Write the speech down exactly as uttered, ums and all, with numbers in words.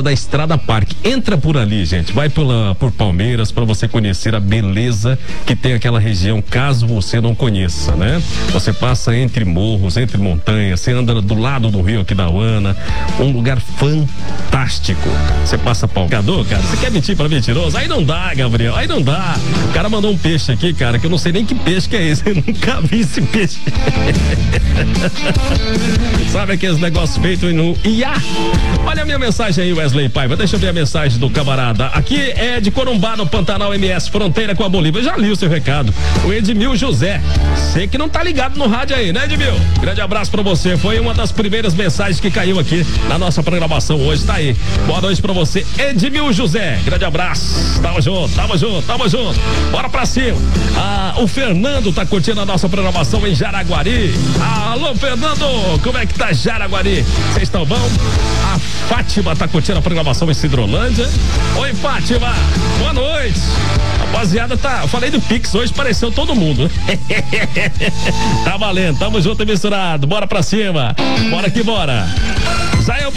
da Estrada Parque. Entra por ali, gente. Vai pela, por Palmeiras para você conhecer a beleza que tem aquela região, caso você não conheça, né? Você passa entre morros, entre montanhas, você anda do lado do rio Aquidauana, um lugar fantástico. Você passa palcador, cara, você quer mentir para mentiroso? Aí não dá, Gabriel, aí não dá. O cara mandou um peixe aqui, cara, que eu não sei nem que peixe que é esse, eu nunca vi esse peixe. Sabe aqueles negócios feitos no I A? Olha a minha mensagem aí, Wesley Paiva, deixa eu ver a mensagem do camarada. Aqui é de Corumbá, no Pantanal M S, fronteira com a Bolívia. Eu já li o seu recado. O Edmil José. Sei que não tá ligado no rádio aí, né, Edmil? Grande abraço pra você. Foi uma das primeiras mensagens que caiu aqui na nossa programação hoje. Tá aí. Boa noite pra você, Edmil José. Grande abraço. Tamo junto, tamo junto, tamo junto. Bora pra cima. Ah, o Fernando tá curtindo a nossa programação em Jaraguari. Alô, Fernando. Como é que tá Jaraguari? Vocês estão bom? A Fátima tá curtindo a programação em Cidrolândia. Oi, Fátima. Boa noite. Rapaziada, tá. Eu falei do Pix hoje, pareceu todo mundo. Tá valendo. Tamo junto e misturado. Bora pra cima. Bora que bora. Zé